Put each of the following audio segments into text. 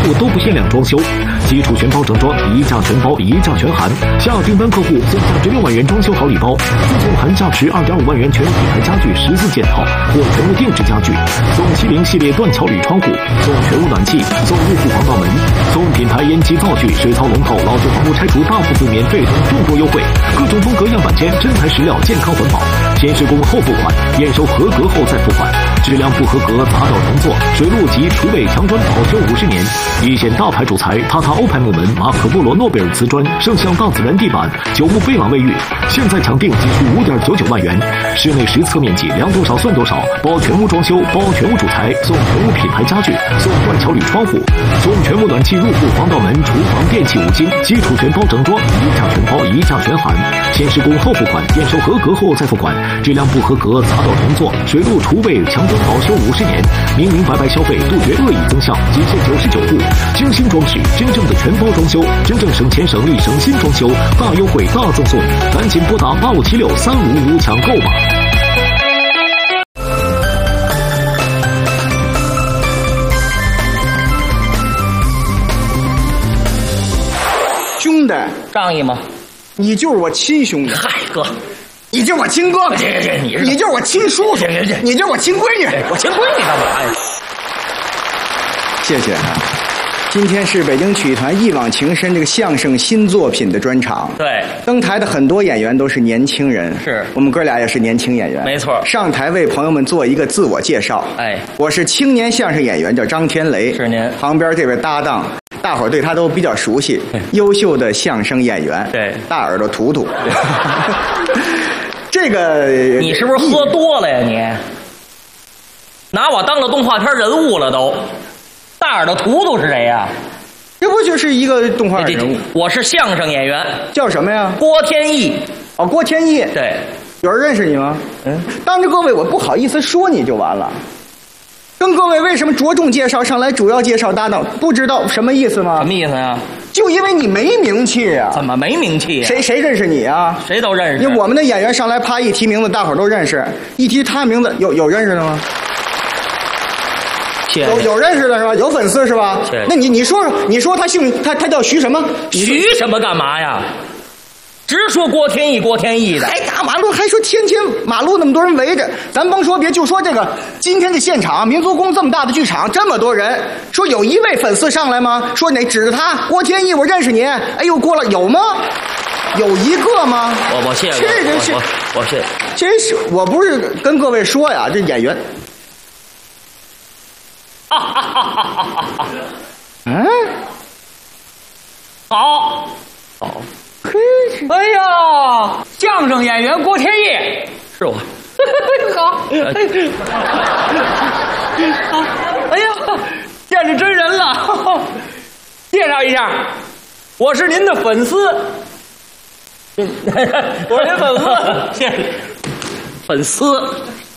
户都不限量装修，基础全包整装，一价全包，一价全含。下订单客户送价值6万元装修好礼包，附送含价值2.5万元全屋品牌家具14件套或全屋定制家具，送70系列断桥铝窗户，送全屋暖气，送入户防盗门，送品牌烟机灶具、水槽龙头、老旧房屋拆除大部分免费等众多优惠，各种风格样板间，真材实料，健康环保，先施工后付款，验收合格后再付款，质量不合格砸掉重做，水路及厨卫墙砖保修50年，一线大牌主材塔塔欧派木门、马可波罗诺贝尔瓷砖、圣象大自然地板、九牧贝朗卫浴，现在抢订仅需5.99万元，室内实测面积量多少算多少，包全屋装修，包全屋主材，送全屋品牌家具，送断桥铝窗户，送全屋暖气入户防盗门、厨房电器5金，基础全包整装，一价全包，一价全含，先施工后付款，验收合格后再付款，质量不合格砸掉重做，水路厨卫墙砖保修50年，明明白白消费，杜绝恶意增项，仅限99户，精心装饰，真正的全包装修，真正省钱省力省心装修，大优惠大赠送，赶紧拨打85763555抢购吧。 兄弟， 仗义吗？ 你就是我亲兄弟。 嗨，哥， 你就是我亲哥哥。你就是我亲叔叔。你就是我亲闺女。 我亲闺女干嘛呀？ 谢谢。今天是北京曲艺团一往情深这个相声新作品的专场。 对， 登台的很多演员都是年轻人， 是我们哥俩也是年轻演员。 没错， 上台为朋友们做一个自我介绍。 哎， 我是青年相声演员，叫张天雷。 是您。 旁边这位搭档，大伙儿对他都比较熟悉，优秀的相声演员。 对， 大耳朵图图。这个你是不是喝多了呀？你拿我当了动画片人物了都。大耳朵图图是谁呀？ 这不就是一个动画人物？ 我是相声演员， 叫什么呀？ 郭天意。 哦，郭天意。 对， 有人认识你吗？当着各位我不好意思说你就完了。跟各位为什么着重介绍上来主要介绍搭档？不知道什么意思吗？ 什么意思呀？ 就因为你没名气啊！ 怎么没名气呀？ 谁认识你啊？ 谁都认识。 因为我们的演员上来啪一提名字，大伙儿都认识。一提他名字，有认识的吗？有认识的是吧？有粉丝是吧？那你说他他叫徐什么？ 徐什么干嘛呀？直说郭天意的。 还大马路，还说天马路那么多人围着，咱甭说别，就说这个今天的现场，民族宫这么大的剧场，这么多人，说有一位粉丝上来吗？说哪指着他郭天意，我认识你。哎呦，过了有吗？有一个吗？ 我谢谢。我谢谢。 真是，我不是跟各位说呀，这演员。 好，哎呀，相声演员郭天意是我。好，哎呀，见着真人了。介绍一下，我是您的粉丝。我是您粉丝，谢谢。粉丝。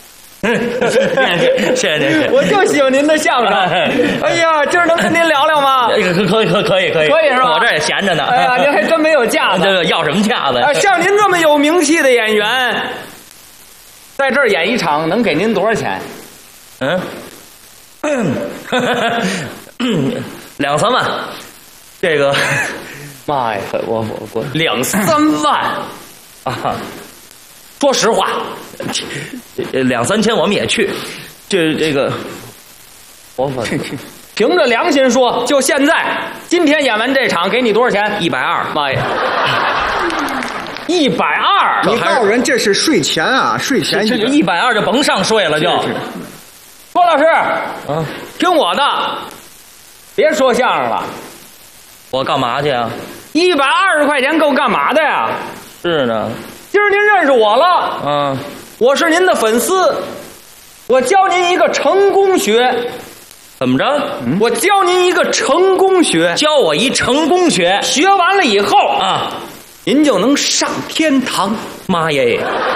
谢谢，我就喜欢您的相声。哎呀，今儿能跟您聊聊吗？可以是吧？我这也闲着呢。哎呀，您还真没有架子。这个要什么架子？像您这么有名气的演员，在这儿演一场能给您多少钱？2、3万。这个，妈呀，我2、3万啊！说实话，2、3千我们也去，这个，我凭着良心说，就现在，今天演完这场，给你多少钱？120，妈呀，120！ 你告诉人这是税前啊，税前这120就甭上税了就。郭老师，听我的，别说相声了。我干嘛去啊？120块钱够干嘛的呀？是呢。今儿您认识我了，我是您的粉丝，我教您一个成功学。怎么着？我教您一个成功学，教我一成功学，学完了以后啊，您就能上天堂。妈耶！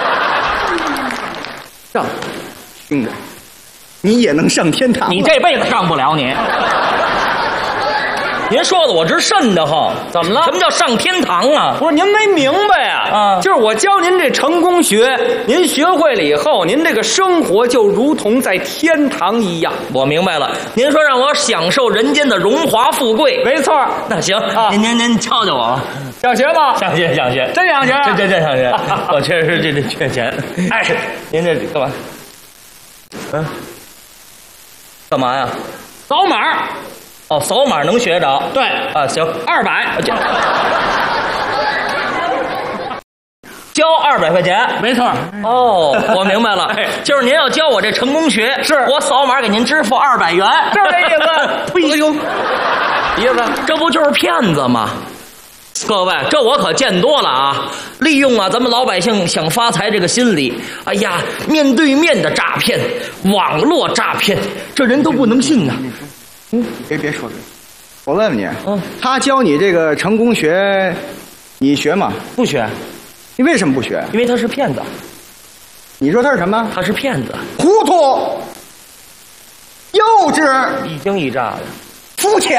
上，兄弟，你也能上天堂？ 你这辈子上不了你。 您说的我直瘆得慌。 怎么了？ 什么叫上天堂啊？ 不是您没明白啊？就是我教您这成功学，您学会了以后，您这个生活就如同在天堂一样。 我明白了，您说让我享受人间的荣华富贵， 没错。 那行啊， 您教教我吧。 想学吗？ 想学，想学， 真想学， 真想学。我确实这缺钱。哎，您这干嘛？干嘛呀？ 扫码。 哦，扫码能学着。 对啊，行 ，200。 交200块钱， 没错。 哦，我明白了，就是您要教我这成功学， 是我扫码给您支付200元， 就是这意思。 哎呦， 意思这不就是骗子吗？各位，这我可见多了啊！利用咱们老百姓想发财这个心理，哎呀，面对面的诈骗，网络诈骗，这人都不能信呐。 别说这个，我问问你，他教你这个成功学，你学吗？ 不学。 你为什么不学？ 因为他是骗子。 你说他是什么？ 他是骗子。 糊涂、幼稚、 一惊一乍的、 肤浅。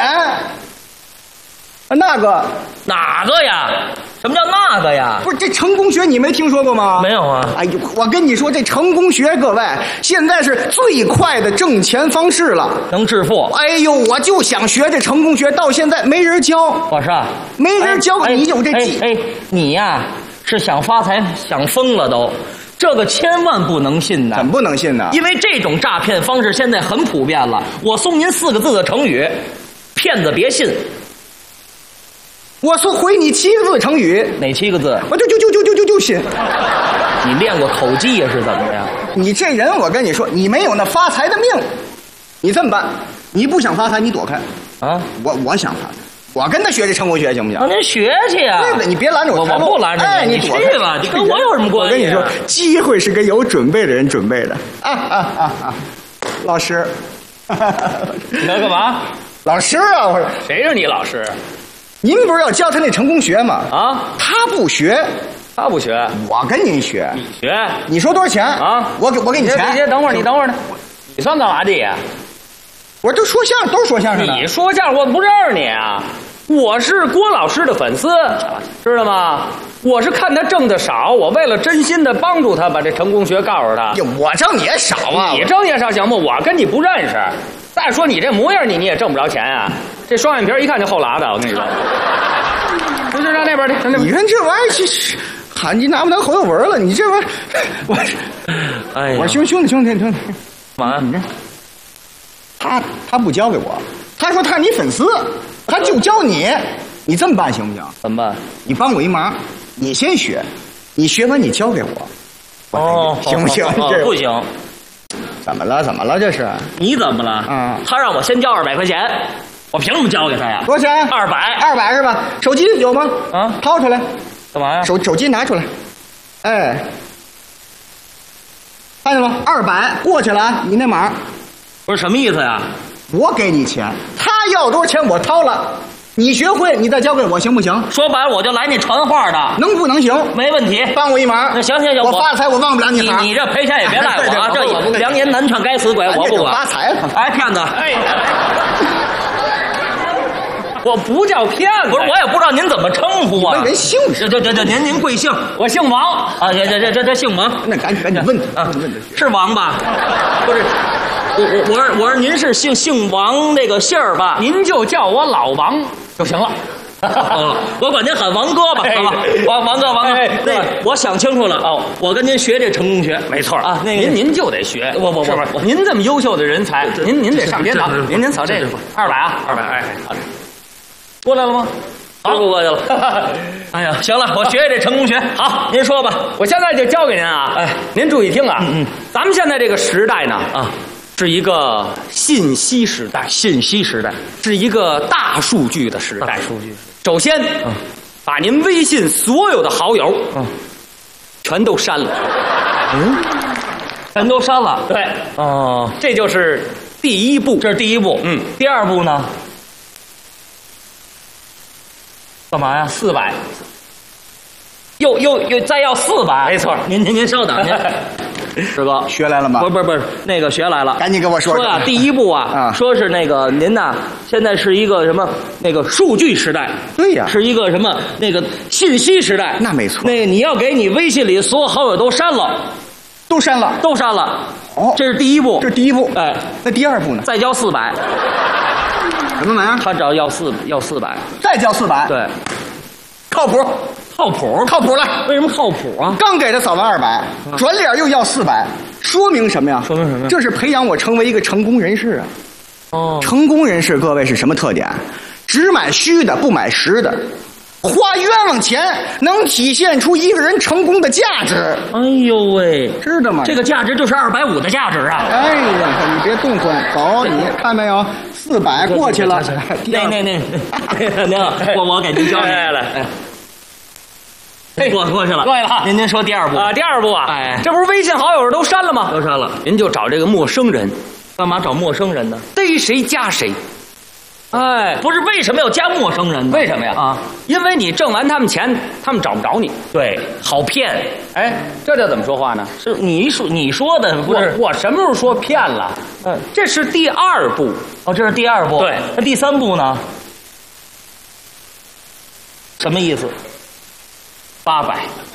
那个哪个呀？什么叫那个呀？ 不是这成功学你没听说过吗？ 没有啊。 哎呦，我跟你说，这成功学，各位现在是最快的挣钱方式了， 能致富。 哎呦，我就想学这成功学，到现在没人教。 我是啊， 没人教你有这技。 你呀是想发财想疯了都。这个千万不能信的。 怎么不能信呢？ 因为这种诈骗方式现在很普遍了。我送您4个字的成语：骗子别信。 我说回你7个字成语， 哪7个字？ 我就信。 你练过口技呀？是怎么样？ 你这人，我跟你说，你没有那发财的命。你这么办，你不想发财，你躲开。 啊， 我想发财，我跟他学这成功学行不行？ 那您学去呀。 对对，你别拦着我。 我不拦着你。 哎，你去吧，你跟我有什么关系？ 我跟你说，机会是给有准备的人准备的。老师， 你要干嘛？ 老师啊，我说谁是你老师？ 您不是要教他那成功学吗？ 啊， 他不学， 他不学， 我跟您学。 你学？ 你说多少钱啊？ 我给你钱。 别，等会儿，你等会儿呢。你算干嘛的呀？ 我这说相声都是说相声的。 你说相声我不认识你啊！我是郭老师的粉丝，知道吗？我是看他挣的少，我为了真心的帮助他，把这成功学告诉他。 我挣也少啊！ 你挣也少行不？我跟你不认识。再说你这模样，你也挣不着钱啊！这双眼皮一看就后拉的，我跟你说。不是，上那边去，上那边。 你看这玩意儿，喊你拿不拿后头纹了？你这玩意儿，我兄弟， 干嘛？ 你这，他不教给我，他说他是你粉丝，他就教你。你这么办行不行？ 怎么办？ 你帮我一忙，你先学，你学完你教给我。 哦， 行不行？ 这不行。 怎么了？这是你怎么了？他让我先交200块钱，我凭什么交给他呀？ 多少钱？200是吧？手机有吗？啊，掏出来。 干嘛呀？ 手机拿出来。哎，看见吗？200过去了啊！你那码。 不是什么意思呀？ 我给你钱，他要多少钱我掏了。你学会，你再交给我行不行？ 说白了，我就来那传话的， 能不能行？没问题， 帮我一忙。 那行， 我发财，我忘不了你。 你这赔钱也别赖我啊！这良言难劝，该死鬼，我不管。 发财了， 哎，骗子！ 哎，我不叫骗子， 不是，我也不知道您怎么称呼啊？ 问人姓氏。 这，您贵姓？ 我姓王啊！这姓王。 那赶紧问啊！ 是王吧？不是。我说您是姓王那个姓儿吧？ 您就叫我老王就行了。 我管您喊王哥吧，好吧？王哥，那我想清楚了哦，我跟您学这成功学， 没错啊。那您就得学， 我您这么优秀的人才，您得上天堂。您扫这个200啊，200，哎，过来了吗？ 好，过去了。哎呀，行了，我学这成功学。好，您说吧， 我现在就教给您啊。哎，您注意听啊。咱们现在这个时代呢，是一个信息时代，是一个大数据的时代。首先，把您微信所有的好友，全都删了。 全都删了。 对。 哦， 这就是第一步。 这是第一步。第二步呢？干嘛呀？400。又再要400。 没错。 您稍等， 师哥学来了吗？ 不是，那个学来了， 赶紧给我说说啊，第一步啊，说是那个您呐，现在是一个什么那个数据时代， 对呀， 是一个什么那个信息时代， 那没错。 那个你要给你微信里所有好友都删了， 都删了。 哦，这是第一步， 这是第一步。 哎， 那第二步呢？ 再交400。 什么玩意儿？ 他只要要400， 再交400。 对， 靠谱了。 为什么靠谱啊？ 刚给他扫完200，转脸又要400，说明什么呀？ 说明什么呀？ 这是培养我成为一个成功人士啊！ 哦， 成功人士各位是什么特点？只买虚的，不买实的。花冤枉钱能体现出一个人成功的价值。 哎呦喂， 知道吗？ 这个价值就是250的价值啊！ 哎呀，你别动换，走，你看没有？400过去了。 我给您交来。过去了， 对了。 您说第二步啊？第二步啊， 哎， 这不是微信好友都删了吗？ 都删了， 您就找这个陌生人， 干嘛找陌生人呢？ 逮谁加谁。 哎，不是，为什么要加陌生人呢？ 为什么呀？ 啊， 因为你挣完他们钱，他们找不着你。 对，好骗。 哎，这叫怎么说话呢？ 是你说的，不是我什么时候说骗了？这是第二步。 哦，这是第二步。 对， 那第三步呢？什么意思？800。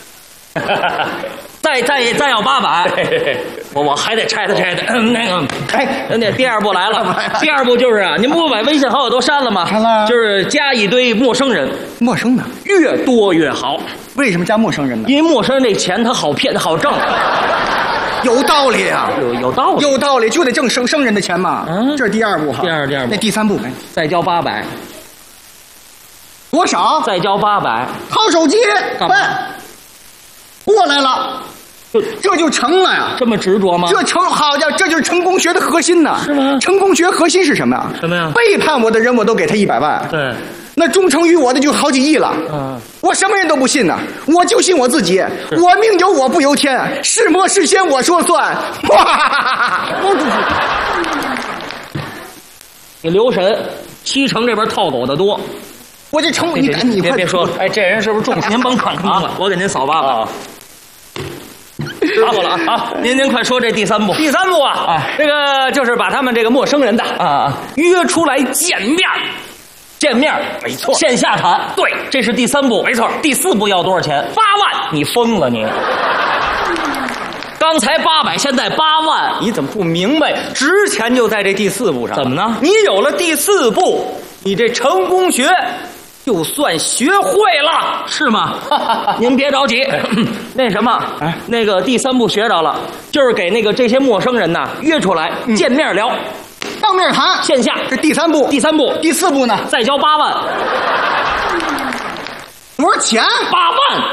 再要800，我还得拆他。那个，那第二步来了。第二步就是啊，您不把微信好友都删了吗？ 删了。 就是加一堆陌生人， 陌生的越多越好。 为什么加陌生人呢？ 因为陌生人这钱他好骗，好挣。 有道理啊，有道理，就得挣生人的钱嘛。这是第二步哈。 第二步。 那第三步再交800， 多少？ 再交800。 掏手机， 干嘛？ 过来了，这就成了呀！ 这么执着吗？ 好家伙，这就是成功学的核心呐！ 是吗？ 成功学核心是什么呀？ 什么呀？ 背叛我的人，我都给他100万。 对， 那忠诚于我的就好几亿了。我什么人都不信呐，我就信我自己。我命由我不由天，是魔是仙我说了算。 你留神，西城这边套狗的多。 我这成，你别说了， 哎，这人是不是中？ 您甭管了，我给您扫800。过了啊！好，您快说这第三步。 第三步啊，这个就是把他们这个陌生人的约出来见面，没错， 线下谈。 对， 这是第三步， 没错。 第4步要多少钱？8万！你疯了你！刚才800，现在8万， 你怎么不明白？值钱就在这第4步上。 怎么呢？ 你有了第4步，你这成功学就算学会了， 是吗？您别着急，那什么，那个第3步学着了，就是给那个这些陌生人呐约出来见面聊， 当面谈， 线下。 这第3步， 第3步， 第4步呢？ 再交8万。 多少钱？8 万。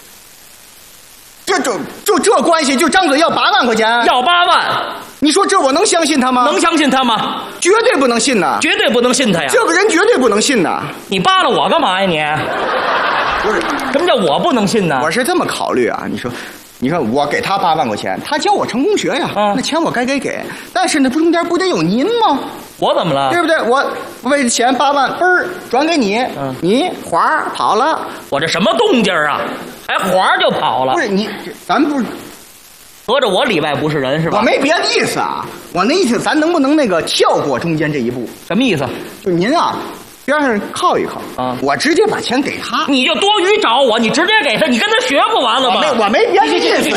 这关系，就张嘴要8万块钱， 要8万。 你说这我能相信他吗？ 能相信他吗？ 绝对不能信呐！ 绝对不能信他呀！ 这个人绝对不能信呐！ 你扒拉我干嘛呀你？ 不是， 什么叫我不能信呢？ 我是这么考虑啊，你说我给他8万块钱，他教我成功学呀，那钱我该给，但是那中间不得有您吗？ 我怎么了？ 对不对？我为了钱8万，嘣儿转给你，你花跑了， 我这什么动静啊？还花就跑了？ 不是你，咱不是。 合着我里外不是人是吧？ 我没别的意思啊，我那意思，咱能不能那个跳过中间这一步？ 什么意思？ 就您啊，边上靠一靠啊，我直接把钱给他， 你就多余找我，你直接给他，你跟他学不完了吗？ 我没别的意思，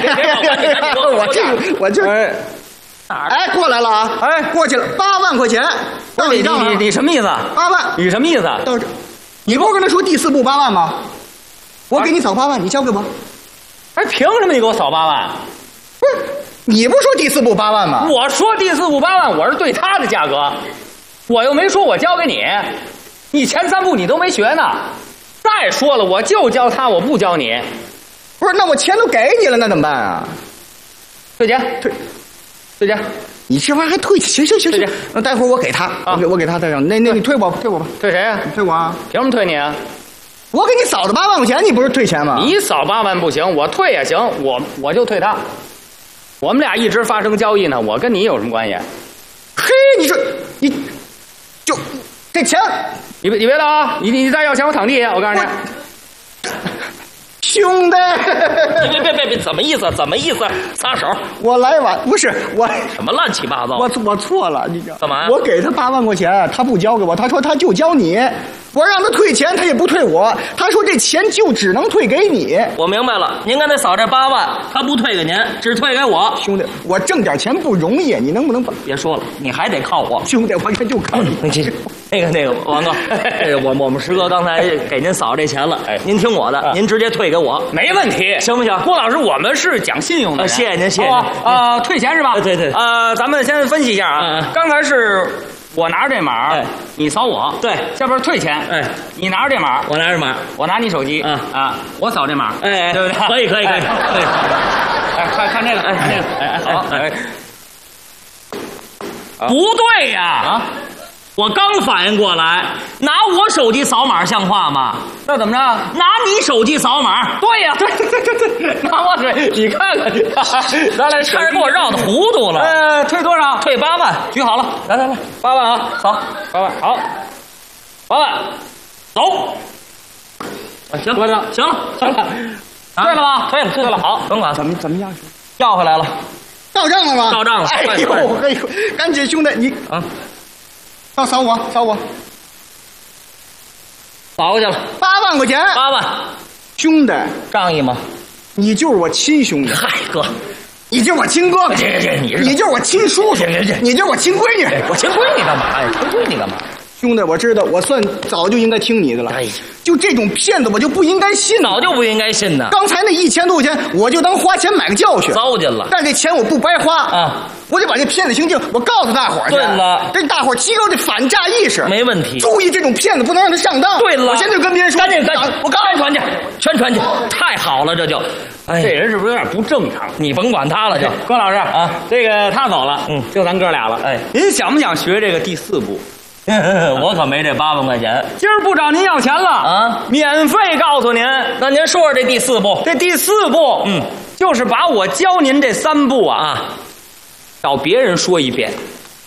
我就过来了啊，过去了8万块钱，到你账上。 你什么意思 ？8万， 你什么意思？ 到这，你不是跟他说第4步8万吗？我给你扫8万，你交给我。 哎，凭什么你给我扫8万？ 不是，你不是说第4步8万吗？ 我说第4步8万，我是对他的价格，我又没说我交给你，你前3步你都没学呢。再说了，我就教他，我不教你。 不是，那我钱都给你了，那怎么办啊？ 退钱，退钱。 你这玩意儿还退？行，那待会儿我给他，我给他带上。那你退我吧。 退谁啊？ 你退我啊？ 凭什么退你啊？ 我给你扫的8万块钱，你不是退钱吗？ 你扫8万不行，我退也行，我就退他。我们俩一直发生交易呢，我跟你有什么关系？ 嘿，你说你就这钱， 你别的啊！你再要钱我躺地下，我告诉你。 兄弟， 别，怎么意思？怎么意思？撒手！ 我来晚，不是我什么乱七八糟？ 我错了，你知道干嘛呀？ 我给他8万块钱，他不交给我，他说他就交你。我让他退钱，他也不退我。他说这钱就只能退给你。 我明白了，您刚才扫这8万，他不退给您，只退给我。 兄弟，我挣点钱不容易，你能不能把？ 别说了，你还得靠我。 兄弟，我这就靠你。 那个，王哥，我们师哥刚才给您扫这钱了，您听我的，您直接退给我， 没问题， 行不行？ 郭老师，我们是讲信用的人。 谢谢您，谢谢您。 退钱是吧？ 对。 咱们先分析一下啊。刚才是我拿着这码，你扫我。 对， 下边退钱。你拿着这码， 我拿着码， 我拿你手机。我扫这码。对不对？ 可以。 看这个，看这个。好。 不对呀！我刚反应过来，拿我手机扫码像话吗？ 那怎么着？ 拿你手机扫码？ 对呀，对，拿我水，你看看，来， 差点给我绕的糊涂了。 退多少？ 退8万， 举好了，来，8万啊，扫8万，好，8万，走。 行了， 退了吧？ 退了，好，甭管， 怎么样？ 要回来了， 到账了吗？ 到账了。 哎呦，赶紧兄弟，你扫我， 扫过去了 8万块钱 ，8万， 兄弟， 仗义吗？ 你就是我亲兄弟。 嗨哥， 你就是我亲哥哥，你就是我亲叔叔，你就是我亲闺女。 我亲闺女干嘛呀？亲闺女干嘛？ 兄弟，我知道，我算早就应该听你的了。就这种骗子，我就不应该信， 早就不应该信呢。 刚才那1000多块钱，我就当花钱买个教训， 糟践了。 但这钱我不白花啊， 我得把这骗子行径，我告诉大伙儿去。 对了， 这大伙儿提高这反诈意识， 没问题。 注意这种骗子，不能让他上当。 对了， 我现在就跟别人说， 赶紧，我宣传去，太好了，这就。 哎，这人是不是有点不正常？ 你甭管他了，就郭老师啊，这个他走了，就咱哥俩了。您想不想学这个第4步？ 我可没这8万块钱， 今儿不找您要钱了啊， 免费告诉您。 那您说说这第4步？ 这第4步，就是把我教您这3步啊，找别人说一遍。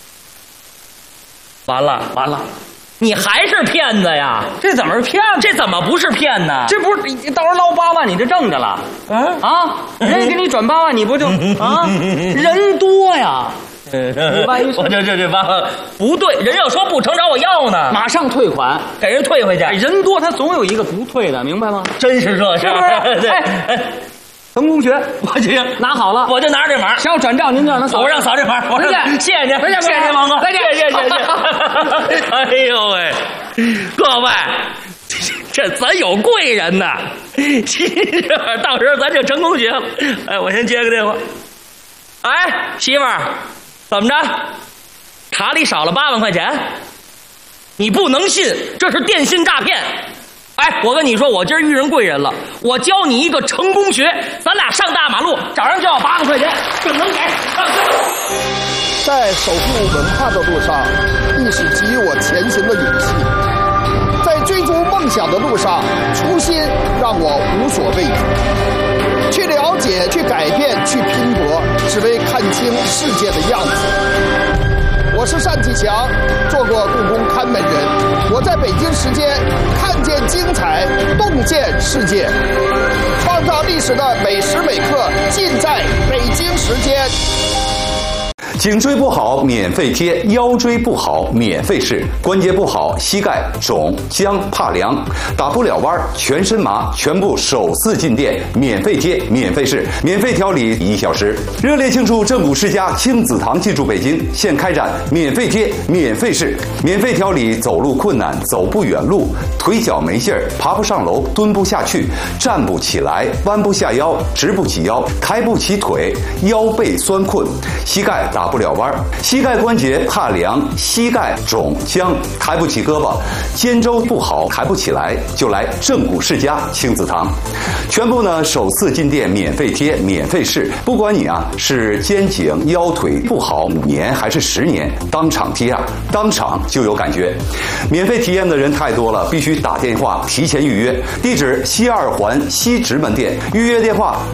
完了，你还是骗子呀？ 这怎么是骗子？ 这怎么不是骗呢？ 这不是到时候捞8万，你就挣着了。人家给你转8万，你不就人多呀？ 你万一我这8万不对，人要说不成找我要呢， 马上退款， 给人退回去。 人多他总有一个不退的，明白吗？ 真是这事， 是不是？成功学，我就拿好了， 我就拿着这码， 想要转账您就让他扫， 我让扫这码。 再见， 谢谢您， 谢谢您，王哥， 再见，谢谢。哎呦喂，各位，这咱有贵人呐，到时候咱就成功学了。哎，我先接个电话。哎，媳妇儿。怎么着？卡里少了8万块钱，你不能信，这是电信诈骗。哎，我跟你说，我今儿遇人贵人了，我教你一个成功学，咱俩上大马路找人就要8万块钱，就能给。 在守护文化的路上，亦是给予我前行的勇气。在追逐梦想的路上，初心让我无所畏惧。去了解，去改变，去拼搏，只为看清世界的样子。我是单霁翔，做过故宫看门人。我在北京时间看见精彩，洞见世界，创造历史的每时每刻，尽在北京时间。 颈椎不好免费贴，腰椎不好免费试，关节不好膝盖肿僵怕凉打不了弯全身麻，全部首次进店免费贴免费试，免费调理1小时。热烈庆祝正骨世家亲子堂进驻北京，现开展免费贴免费试，免费调理走路困难走不远路，腿脚没劲儿爬不上楼蹲不下去站不起来弯不下腰直不起腰抬不起腿腰背酸困膝盖打不了弯，膝盖关节怕凉，膝盖肿僵，抬不起胳膊，肩周不好抬不起来，就来正骨世家亲子堂。全部呢首次进店免费贴免费试，不管你是肩颈腰腿不好5年还是10年，当场贴当场就有感觉。免费体验的人太多了，必须打电话提前预约。地址西2环西直门店，预约电话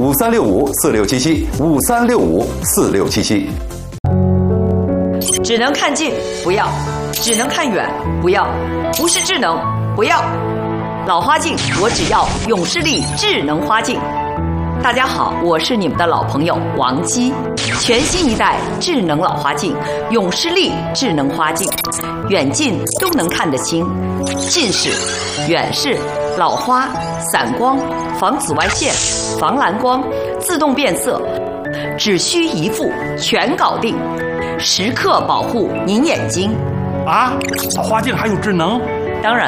5365467753654677。 只能看近不要，只能看远不要，不是智能不要。 老花镜我只要永视力智能花镜。大家好，我是你们的老朋友王姬。全新一代智能老花镜，永视力智能花镜，远近都能看得清，近视、远视、老花、散光、防紫外线、防蓝光、自动变色，只需一副全搞定，时刻保护您眼睛。 啊，老花镜还有智能？ 当然